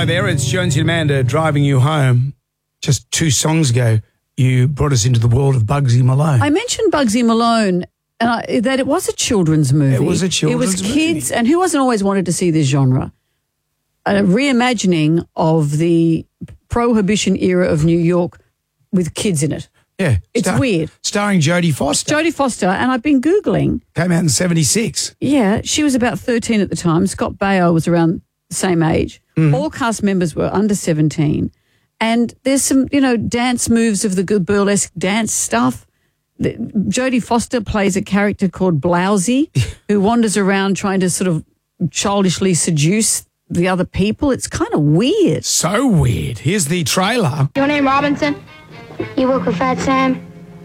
Hello there, it's Jonesy and Amanda driving you home. Just 2 songs ago, you brought us into the world of Bugsy Malone. I mentioned Bugsy Malone and that it was a children's movie. It was a children's movie. It was kids, and who hasn't always wanted to see this genre? A reimagining of the Prohibition era of New York with kids in it. Yeah. It's weird. Starring Jodie Foster. Jodie Foster, and I've been Googling. Came out in 76. Yeah, she was about 13 at the time. Scott Baio was around the same age. All cast members were under 17. And there's some, dance moves of the good burlesque dance stuff. Jodie Foster plays a character called Blousy who wanders around trying to sort of childishly seduce the other people. It's kind of weird. So weird. Here's the trailer. Your name Robinson? You work with Fat Sam?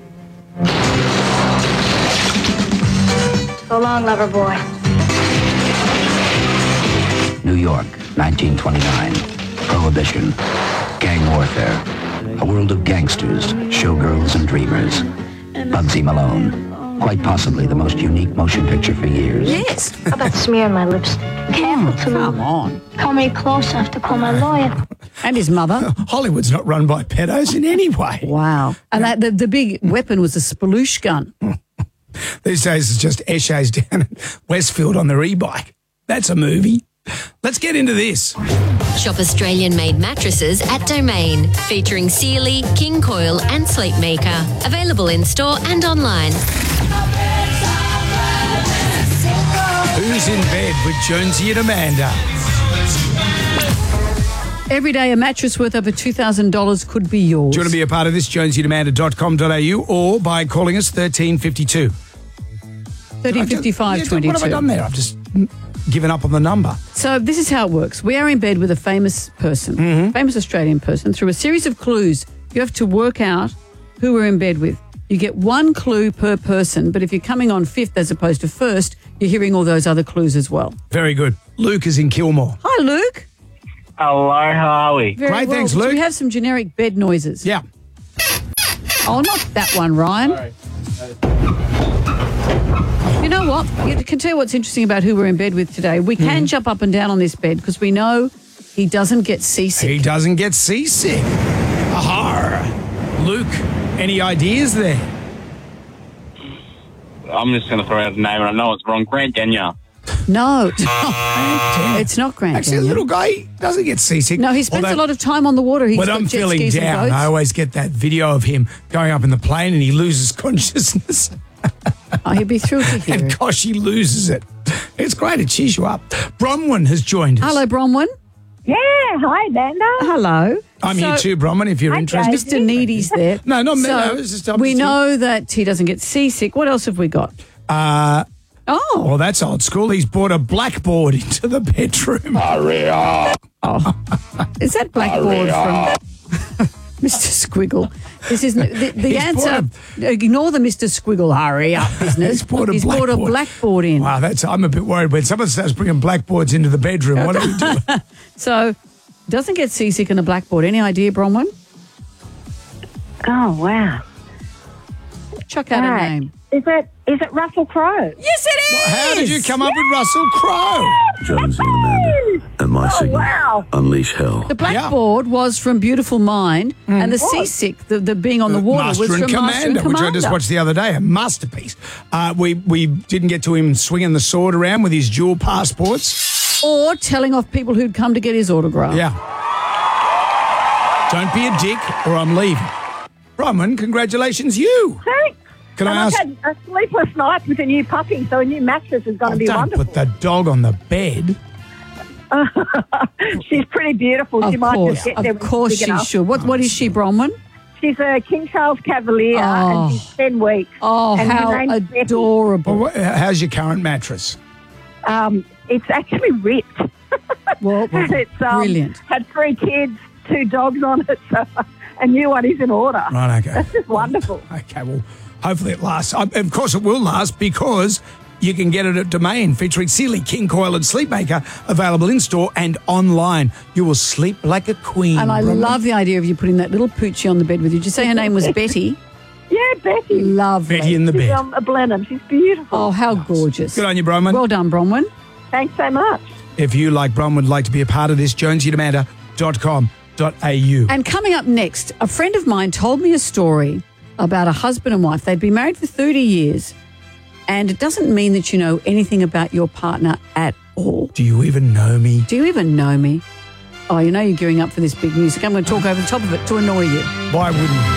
So long, lover boy. New York, 1929. Prohibition. Gang warfare. A world of gangsters, showgirls, and dreamers. Bugsy Malone. Quite possibly the most unique motion picture for years. Yes. How about smearing my lips? Careful, Come on. Call me close, I have to call my lawyer. And his mother. Hollywood's not run by pedos in any way. Wow. And the big weapon was a spaloosh gun. These days it's just Eshays down at Westfield on their e-bike. That's a movie. Let's get into this. Shop Australian-made mattresses at Domain, featuring Sealy, King Coil and Sleepmaker. Available in-store and online. Who's in bed with Jonesy and Amanda? Every day a mattress worth over $2,000 could be yours. Do you want to be a part of this? jonesyandamanda.com.au or by calling us 1352. 1355 What have I done there? I've just given up on the number. So this is how it works. We are in bed with a famous person, famous Australian person. Through a series of clues, you have to work out who we're in bed with. You get 1 clue per person, but if you're coming on 5th as opposed to 1st, you're hearing all those other clues as well. Very good. Luke is in Kilmore. Hi, Luke. Hello, how are we? Very Great, well. thanks, Do Luke. we have some generic bed noises? Yeah. Oh, not that one, Ryan. Sorry. You know what? You can tell you what's interesting about who we're in bed with today. We can jump up and down on this bed because we know he doesn't get seasick. He doesn't get seasick. Aha. Luke, any ideas there? I'm just going to throw out the name, and I know it's wrong. Grant Denyer. No, it's not Grant. Actually, the Denyer. little guy doesn't get seasick. No, he spends a lot of time on the water. He's When got I'm jet feeling skis and down, boats. I always get that video of him going up in the plane and he loses consciousness. Oh, he'd be thrilled to hear And it. gosh, he loses it. It's great. It cheers you up. Bronwyn has joined us. Hello, Bronwyn. Yeah, hi, Amanda. Hello. I'm here too, Bronwyn, if you're interested. Mr. Needy's there. No, not me. So No, it's just we know that he doesn't get seasick. What else have we got? Oh, Well, that's old school. He's brought a blackboard into the bedroom. is that blackboard from Mr. Squiggle? This is the He's answer. brought Ignore the Mr. Squiggle hurry up business. He's brought a He's brought a blackboard. blackboard in. Wow, I'm a bit worried when someone starts bringing blackboards into the bedroom. What do we do? So, doesn't get seasick on a blackboard. Any idea, Bronwyn? Oh, wow. Chuck out a Right. name. Is it Russell Crowe? Yes, it is. How did you come up with Russell Crowe? Jonesy and Amanda, and my signal, wow. Unleash Hell. The blackboard was from Beautiful Mind, and the seasick, the being on the water, Master was and from Master and Commander, which I just Commander. watched the other day. A masterpiece. We didn't get to him swinging the sword around with his dual passports. Or telling off people who'd come to get his autograph. Yeah. Don't be a dick or I'm leaving. Bronwyn, congratulations, you. Thanks. Can I I've ask? had a sleepless night with a new puppy, so a new mattress is going to be Don't wonderful. put the dog on the bed. She's pretty beautiful. She Of might course, just get there of course big she enough. should. What is she, Bronwyn? She's a King Charles Cavalier, Oh. and she's 10 weeks. Oh, And her how name's Becky. adorable. How's your current mattress? It's actually ripped. Well, It's brilliant. had 3 kids, 2 dogs on it, so a new one is in order. Right, okay. That's just wonderful. Okay, well, hopefully it lasts. Of course it will last because you can get it at Domain featuring Sealy, King Coil and Sleepmaker, available in-store and online. You will sleep like a queen. And I Bronwyn. love the idea of you putting that little poochie on the bed with you. Did you say her name was Betty? Yeah, Becky. Lovely. Betty in the She's bed. a Blenheim. She's beautiful. Oh, how gorgeous. Good on you, Bronwyn. Well done, Bronwyn. Thanks so much. If you, like Bronwyn, would like to be a part of this, Jonesy and Amanda, www.cangarooflat.com.au. And coming up next, a friend of mine told me a story about a husband and wife. They'd been married for 30 years, and it doesn't mean that you know anything about your partner at all. Do you even know me? Do you even know me? Oh, you know you're gearing up for this big music. I'm going to talk over the top of it to annoy you. Why wouldn't you?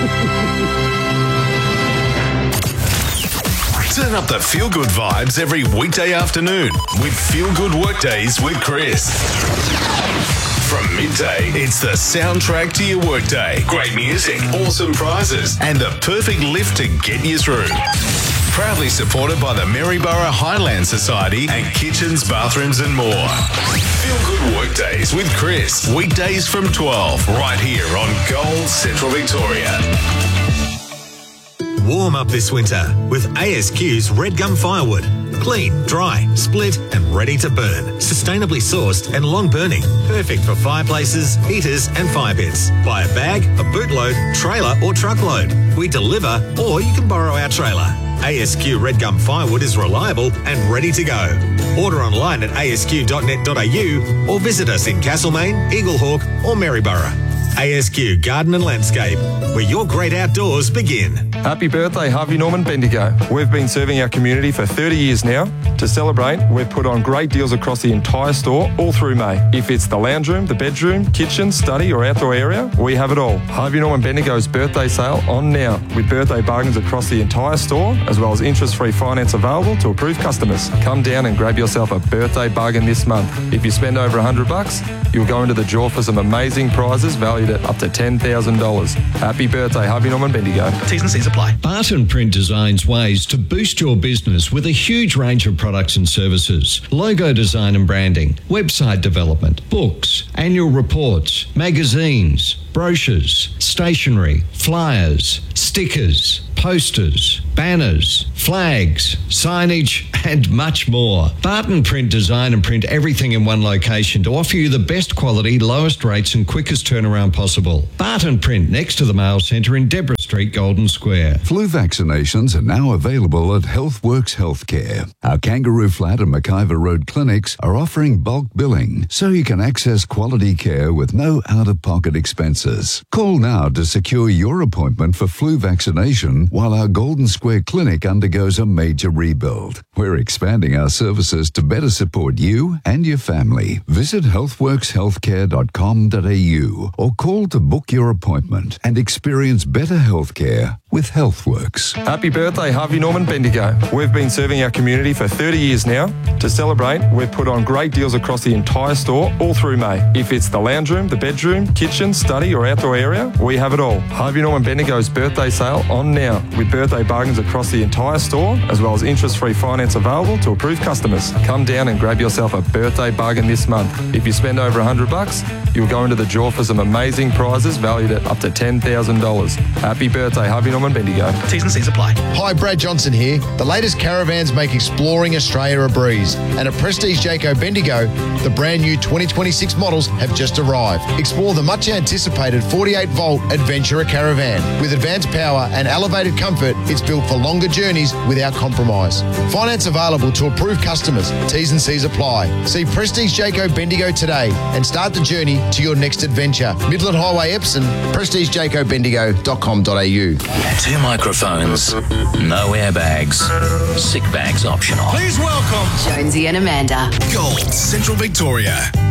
Turn up the feel-good vibes every weekday afternoon with Feel Good Workdays with Chris. From midday, it's the soundtrack to your workday. Great music, awesome prizes, and the perfect lift to get you through. Proudly supported by the Maryborough Highland Society and kitchens, bathrooms and more. Feel Good Workdays with Chris. Weekdays from 12, right here on Gold Central Victoria. Warm up this winter with ASQ's Red Gum Firewood. Clean, dry, split and ready to burn. Sustainably sourced and long burning. Perfect for fireplaces, heaters and fire pits. Buy a bag, a bootload, trailer or truckload. We deliver or you can borrow our trailer. ASQ Red Gum Firewood is reliable and ready to go. Order online at asq.net.au or visit us in Castlemaine, Eaglehawk or Maryborough. ASQ Garden and Landscape, where your great outdoors begin. Happy birthday, Harvey Norman Bendigo. We've been serving our community for 30 years now. To celebrate, we've put on great deals across the entire store all through May. If it's the lounge room, the bedroom, kitchen, study or outdoor area, we have it all. Harvey Norman Bendigo's birthday sale on now with birthday bargains across the entire store as well as interest-free finance available to approved customers. Come down and grab yourself a birthday bargain this month. If you spend over $100, you'll go into the draw for some amazing prizes valued at up to $10,000. Happy birthday, Harvey Norman Bendigo. T's and C's apply. Barton Print designs ways to boost your business with a huge range of products and services. Logo design and branding, website development, books, annual reports, magazines, brochures, stationery, flyers, stickers, posters, banners, flags, signage, and much more. Barton Print design and print everything in one location to offer you the best quality, lowest rates and quickest turnaround possible. Barton Print next to the Mail Centre in Deborah Street, Golden Square. Flu vaccinations are now available at HealthWorks Healthcare. Our Kangaroo Flat and McIver Road clinics are offering bulk billing so you can access quality care with no out-of-pocket expenses. Call now to secure your appointment for flu vaccination while our Golden Square clinic undergoes a major rebuild. We're expanding our services to better support you and your family. Visit healthworkshealthcare.com.au or call to book your appointment and experience better healthcare with HealthWorks. Happy birthday, Harvey Norman Bendigo. We've been serving our community for 30 years now. To celebrate, we've put on great deals across the entire store all through May. If it's the lounge room, the bedroom, kitchen, study or outdoor area, we have it all. Harvey Norman Bendigo's birthday sale on now with birthday bargains across the entire store as well as interest-free finance available to approved customers. Come down and grab yourself a birthday bargain this month. If you spend over $100, you'll go into the draw for some amazing prizes valued at up to $10,000. Happy birthday, Harvey Norman Bendigo. T's and C's apply. Hi, Brad Johnson here. The latest caravans make exploring Australia a breeze. And at Prestige Jayco Bendigo, the brand new 2026 models have just arrived. Explore the much anticipated 48-volt Adventurer caravan. With advanced power and elevated comfort, it's built for longer journeys without compromise. Finance available to approved customers. T's and C's apply. See Prestige Jayco Bendigo today and start the journey to your next adventure. Midland Highway, Epsom, prestigejaycobendigo.com.au. 2 microphones, no airbags, sick bags optional. Please welcome Jonesy and Amanda. Gold Central Victoria.